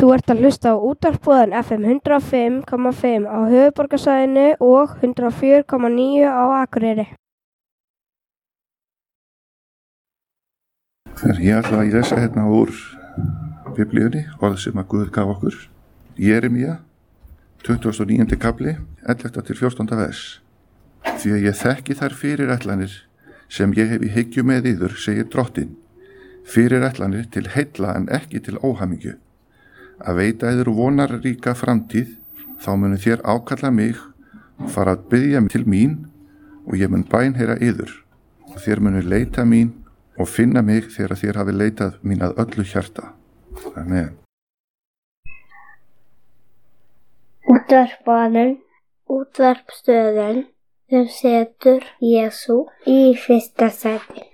Þú ert að hlusta á útvarpsboðan FM 105,5 á höfuðborgarsvæðinu og 104,9 á Akureyri. Ég ætla að lesa hérna úr Biblíunni, orð sem að Guð gaf okkur. Jeremía, 29. kafli, 11. til 14. vers. Því að ég þekki þær fyrirætlanir sem ég hef í hyggju með yður, segir Drottinn. Fyrirætlanir til heilla en ekki til óhamingju. Að veita yður vonarríka framtíð, þá munu þér ákalla mig og fara að biðja til mín og ég mun bænheyra yður. Og þér munu leita mín og finna mig þegar þér hafi leitað mín að öllu hjarta. Amen. Útvarpsstöðin sem setur Jesú í fyrsta sæti.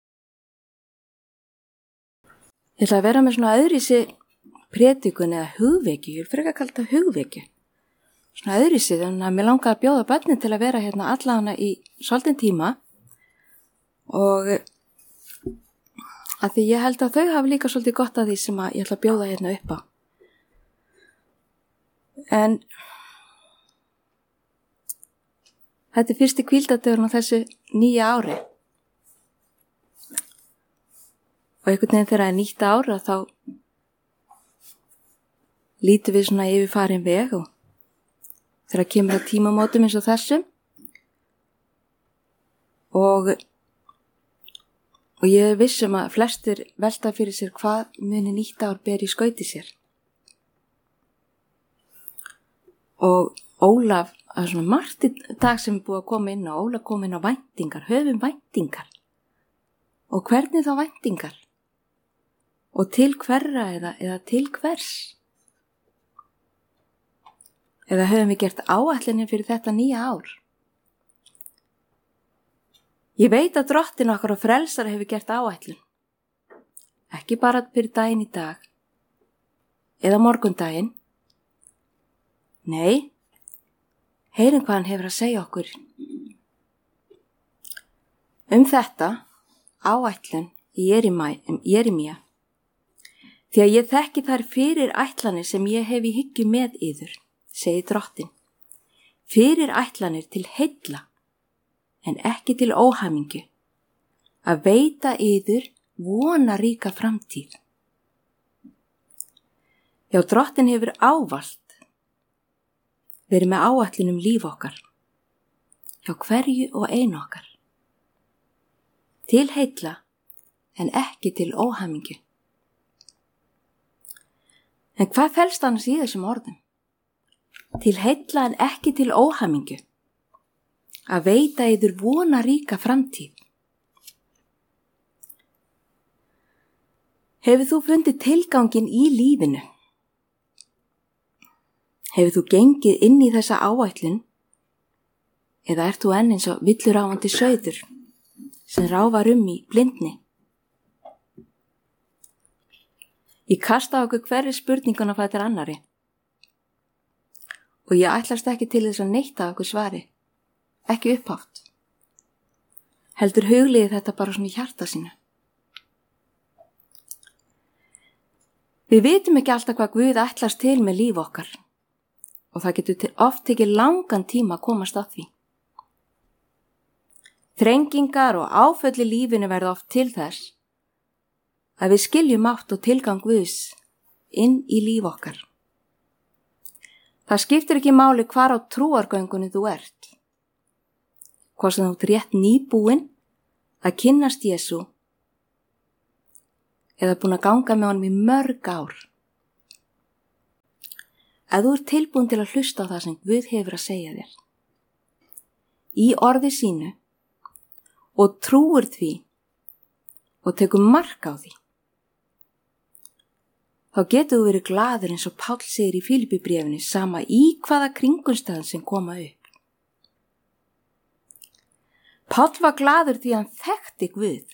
Ég ætla að vera með svona öðrísi prédikun eða hugvekju, ég vil frekar kalla það hugvekju. Svona öðrísi, þannig að mér langar að bjóða börnin til að vera hérna allana í svolítinn tíma og að því ég held að þau hafi líka svolítið gott að því sem að ég ætla að bjóða hérna upp á. En þetta er fyrsti hvíldardagurinn á þessu nýja ári. Og einhvern veginn þegar það er nýtt ára þá lítum við svona yfir farin veg og þegar kemur að tímamótum eins og þessum og ég er viss að flestir velta fyrir sér hvað muni nýtt ár ber í skauti sér. Og Ólaf, það er svona margt í dag sem er búið að koma inn á, Ólaf kom inn á væntingar, höfum væntingar. Og hvernig þá væntingar? Og til hverra eða til hvers? Eða höfum við gert áætlanir fyrir þetta nýja ár? Ég veit að Drottinn okkar og frelsari hefur gert áætlun. Ekki bara fyrir daginn í dag. Eða morgundaginn. Nei, heyrum hvað hann hefur að segja okkur. Þetta áætlun í Jeremía. Því að ég þekki þær fyrir ætlanir sem ég hef í hyggju með yður, segir Drottinn. Fyrir ætlanir til heilla, en ekki til óhamingju, að veita yður vonaríka framtíð. Já, Drottinn hefur ávallt verið með áætlun líf okkar, hjá hverju og einu okkar. Til heilla, en ekki til óhamingju. En hvað felst annars í þessum orðum? Til heilla en ekki til óhamingju. Að veita yður vonaríka framtíð. Hefur þú fundið tilgangin í lífinu? Hefur þú gengið inn í þessa áætlun? Eða ert þú enn eins og villuráfandi sauður sem ráfar í blindni? Ég kasta okkur hverri spurninguna fætir annari og ég ætlast ekki til þess að neitta okkur svari, ekki upphátt. Heldur hugliði þetta bara svona í hjarta sínu. Við vitum ekki alltaf hvað Guð ætlast til með líf okkar og það getur oft tekið langan tíma að komast að því. Þrengingar og áföll í lífinu verða oft til þess að við skiljum átt og tilgang Guðs inn í líf okkar. Það skiptir ekki máli hvar á trúargöngunni þú ert. Hvort sem þú ert rétt nýbúin að kynnast Jesú eða búin að ganga með honum í mörg ár. Ef þú ert tilbúin til að hlusta á það sem Guð hefur að segja þér í orði sínu og trúir því og tekur mark á því, þá getur þú verið glaður eins og Páll segir í Filippíbréfinu, sama í hvaða kringumstæðum sem koma upp. Páll var glaður því hann þekkti Guð.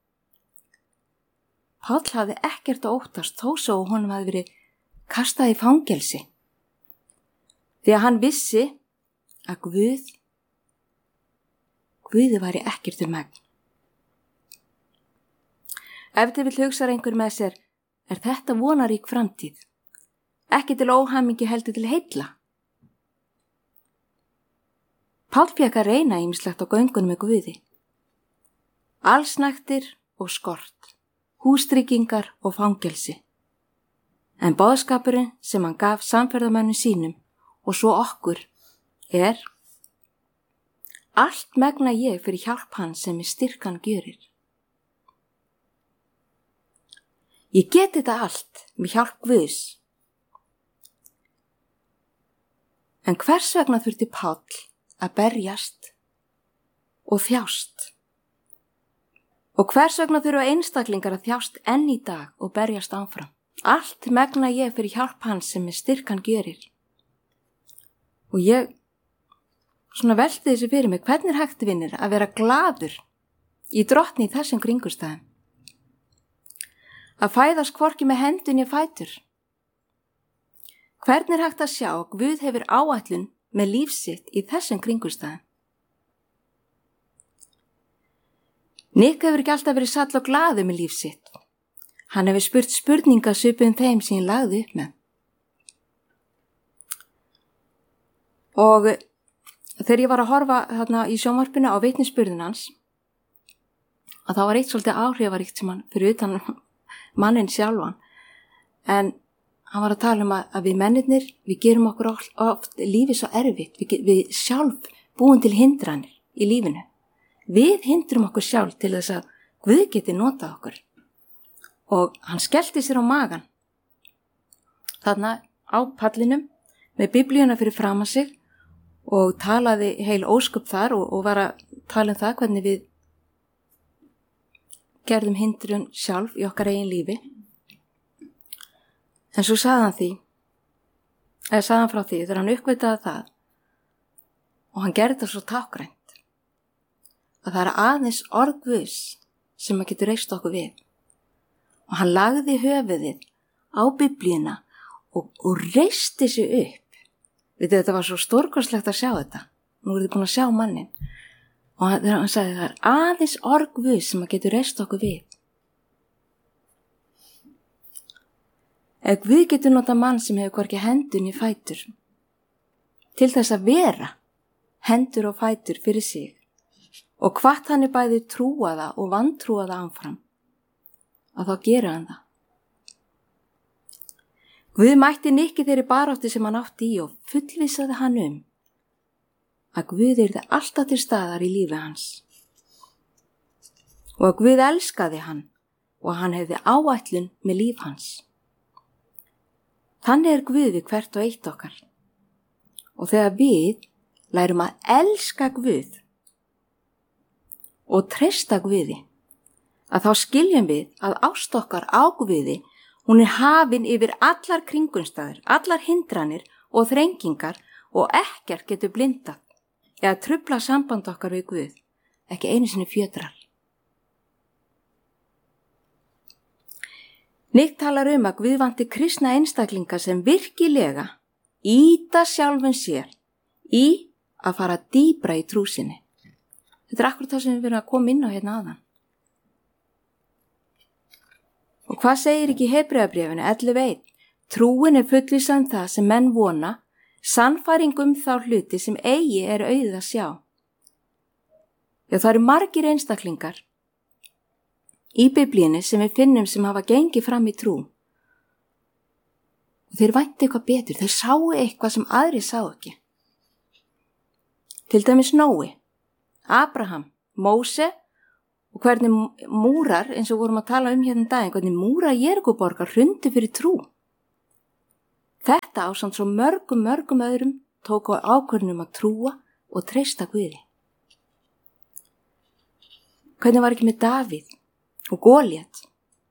Páll hafði ekkert að óttast þó svo honum hafði verið kastað í fangelsi. Því að hann vissi að Guði væri ekkert megn. Ef þið vill hugsa einhver með sér, er þetta vonarík framtíð? ekki til óhamingju heldur til heilla. Páll fékk að reyna ýmislegt á göngunum með Guði. Allsnægtir og skort, hústryggingar og fangelsi. En boðskapurinn sem hann gaf samferðamönnum sínum og svo okkur allt megna ég fyrir hjálp hans sem styrkan gjörir. Ég get þetta allt með hjálp Guðs. En hvers vegna þurfti Páll að berjast og þjást? Og hvers vegna þurfa einstaklingar að þjást enn í dag og berjast áfram? Allt megna ég fyrir hjálp hans sem styrkan gjörir. Og ég velti þessu fyrir mig, hvernig hægt vinnir að vera gladur í Drottni í þessum kringumstæðum? Að fæðast hvorki með hendunni fætur. Hvernig hægt að sjá að Guð hefur áætlun með líf sitt í þessum kringumstæðum? Nick hefur ekki alltaf verið sall og glaður með líf sitt. Hann hefur spurt spurninga svipuðum þeim sem ég lagði upp með. Og þegar ég var að horfa þarna í sjónvarpinu á vitnisburðin hans, að það var eitt svolítið áhrifaríkt sem hann fyrir utan mannin sjálfan. En hann var að tala um að við mennirnir, við gerum okkur oft lífið svo erfitt. Við sjálf búum til hindranir í lífinu. Við hindrum okkur sjálf til þess að Guð geti notað okkur. Og hann skellti sér á magan. Þarna á pallinum með biblíuna fyrir framan sig og talaði heil ósköp þar og var að tala um það hvernig við gerðum hindrun sjálf í okkar eigin lífi. En svo sagði hann frá því þegar hann uppveitaði það og hann gerði það svo tákgrænt að það aðeins orð Guðs sem að getur reist okkur við. Og hann lagði höfuðið á biblíuna og reisti sig upp. Þetta var svo stórkostlegt að sjá þetta. Nú eruð þið búin að sjá mannin. Og hann sagði það aðeins orð Guðs sem að getur reist okkur við. Ef Guð getur notað mann sem hefur hvorki hendun í fætur til þess að vera hendur og fætur fyrir sig og hvart hann bæði trúaða og vantrúaða áfram, að þá gera hann það. Guð mætti Nikki þeirri baráttu sem hann átti í og fullvissaði hann að Guð yrði alltaf til staðar í lífi hans og að Guð elskaði hann og að hann hefði áætlun með líf hans. Þannig Guð við hvert og eitt okkar. Og þegar við lærum að elska Guð og treysta Guði, að þá skiljum við að ást okkar á Guði, hún hafin yfir allar kringumstæður, allar hindranir og þrengingar og ekkert getur blindað eða trufla samband okkar við Guð, ekki einu sinni fjötrar. Nick talar að Guð vanti kristna einstaklinga sem virkilega ýta sjálfum sér í að fara dýpra í trú sinni. Þetta akkurat það sem við verðum að koma inn á hérna áðan. Og hvað segir ekki í Hebreabréfinu 11:1? Trúin fullvissan það sem menn vona, sannfæring þá hluti sem eigi auðið að sjá. Já, það eru margir einstaklingar í biblíunni sem við finnum sem hafa gengið fram í trú. Og þeir væntu eitthvað betur, þeir sáu eitthvað sem aðrir sá ekki. Til dæmis Nói, Abraham, Móse og hvernig múrar, eins og vorum að tala hérna daginn, hvernig múrar Jerikóborgar hrundu fyrir trú. Þetta ásamt svo mörgum öðrum tóku ákvörðun að trúa og treysta Guði. Hvernig var ekki með Davíð og Góliat?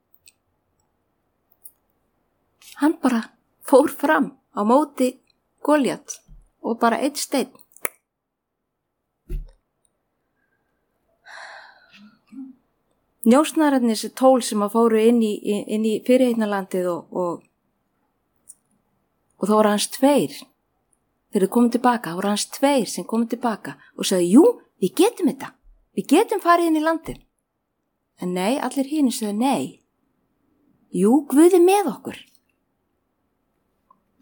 Hann bara fór fram á móti Góliat og bara einn steinn. Njósnararnir, þessi tól sem að fóru inn í fyrirheitnalandið og þá voru hans 2. Þegar þau komið tilbaka, þá voru hans 2 sem komið tilbaka og sagði, jú, við getum þetta. Við getum farið inn í landið. En nei, allir hinir sagði nei. Jú, Guð með okkur.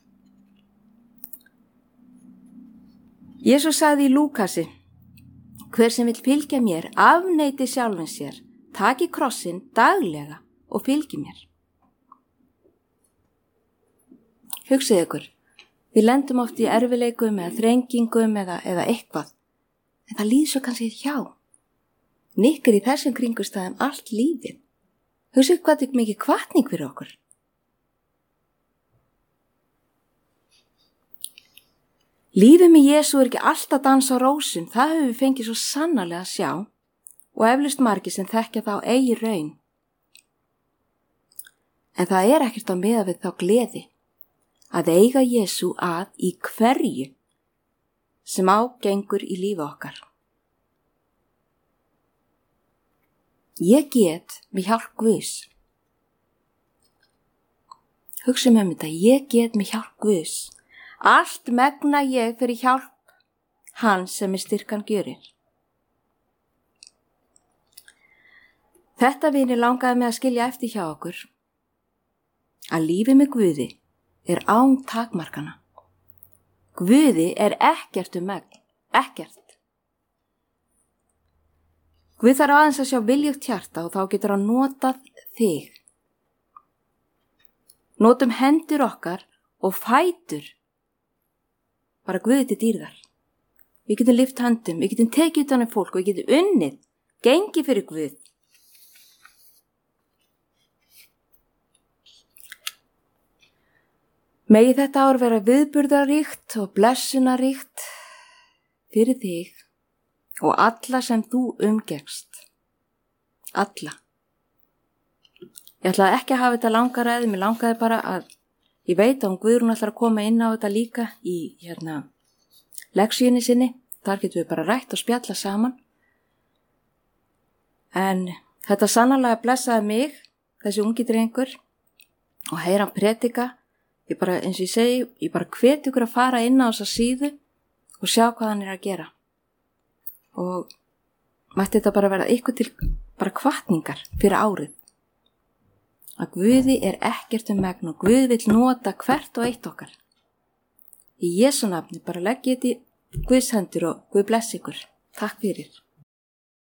Jesús sagði í Lúkasi, hver sem vill fylgja mér, afneiti sjálfum sér, taki krossinn daglega og fylgi mér. Hugsið ykkur, við lendum oft í erfileikum eða þrengingum eða eitthvað, en það líður svo kannski hjá. Nikkar í þessum kringumstæðum allt lífið. Hugsið hvað þetta er mikið hvatning fyrir okkur. Lífið með Jesú er ekki alltaf dans á rósum, það höfum við fengið svo sannarlega að sjá og eflaust margir sem þekkja það á eigi raun. En það er ekkert á meða við þá gleði að eiga Jesú að í hverju sem ágengur í lífi okkar. Ég get með hjálp Guðs. Hugsum þetta, ég get með hjálp Guðs. Allt megna ég fyrir hjálp hans sem styrkan gjörir. Þetta vinir langaði mig að skilja eftir hjá okkur, að lífið með Guði er án takmarkana. Guði er ekkert megn, ekkert. Guð þarf aðeins að sjá viljugt hjarta og þá getur hann notað þig. Notum hendur okkar og fætur bara Guði til dýrðar. Við getum lyft höndum, við getum tekið utan um fólk og við getum unnið, gengið fyrir Guð. Megi þetta ár vera viðburðaríkt og blessunaríkt fyrir þig og alla sem þú umgekst. Alla. Ég ætlaði ekki að hafa þetta langa ræðu, mér langaði bara að ég veit að Guðrún ætlar að koma inn á þetta líka í leksíunni sinni. Þar getum við bara rætt og spjalla saman. En þetta sannarlega blessaði mig, þessi ungi drengur, og heyra hann predika. Ég bara, eins og ég segi, ég bara hvet ykkur að fara inn á þessa síðu og sjá hvað hann er að gera. Og mætti þetta bara vera ykkur til bara hvatningar fyrir árið. Að Guði er ekkert megn og Guð vill nota hvert og eitt okkar. Í Jesú nafni bara legg ég þetta í Guðs hendur og Guð bless ykkur. Takk fyrir.